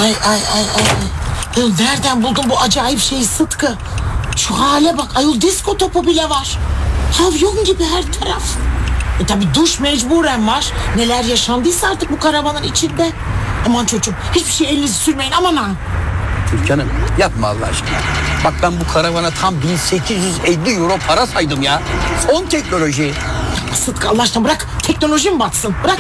Ay. Ayol nereden buldun bu acayip şeyi Sıtkı? Şu hale bak ayol, disko topu bile var. Pavyon gibi her taraf. Tabi duş mecburen var. Neler yaşandıysa artık bu karavanın içinde. Aman çocuğum, hiçbir şey elinizi sürmeyin aman ha. Türkan'ım yapma Allah aşkına. Bak ben bu karavana tam 1850 euro para saydım ya. Son teknoloji. Sıtkı Allah aşkına bırak, teknoloji mi batsın? Bırak.